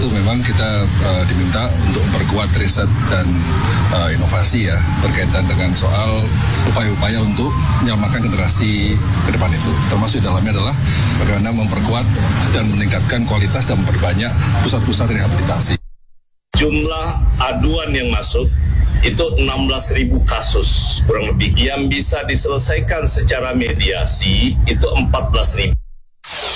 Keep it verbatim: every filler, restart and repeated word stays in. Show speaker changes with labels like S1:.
S1: memang kita uh, diminta untuk memperkuat riset dan uh, inovasi ya berkaitan dengan soal upaya-upaya untuk menyelamatkan generasi ke depan itu. Termasuk dalamnya adalah bagaimana memperkuat dan meningkatkan kualitas dan memperbanyak pusat-pusat rehabilitasi.
S2: Jumlah aduan yang masuk itu enam belas ribu kasus kurang lebih. Yang bisa diselesaikan secara mediasi itu empat belas ribu.